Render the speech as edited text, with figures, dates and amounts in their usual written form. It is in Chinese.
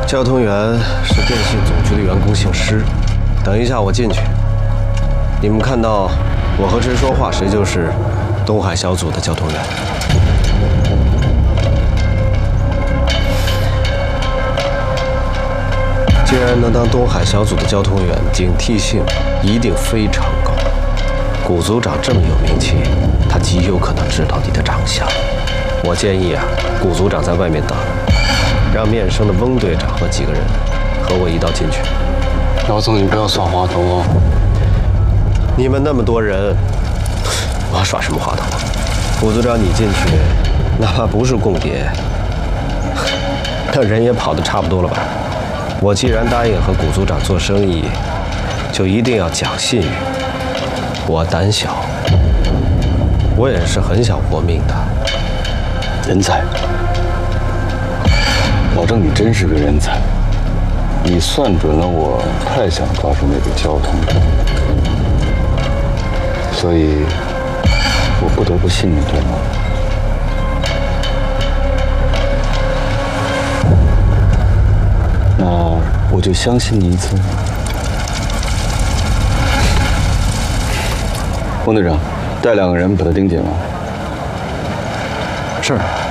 交通员是电信总局的员工，姓施。等一下我进去，你们看到我和谁说话，谁就是东海小组的交通员。既然能当东海小组的交通员，警惕性一定非常高。古组长这么有名气，他极有可能知道你的长相。我建议古组长在外面等，让面生的翁队长和几个人和我一道进去。 老总，你不要耍滑头哦。 你们那么多人，我耍什么滑头？古组长你进去，哪怕不是共谍，那人也跑得差不多了吧？我既然答应和古组长做生意，就一定要讲信誉。我胆小，我也是很想活命的。 人才，保证你真是个人才。你算准了我太想告诉那个交通的，所以我不得不信你，对吗？那我就相信你一次。翁队长，带2个人把他盯紧了。 是。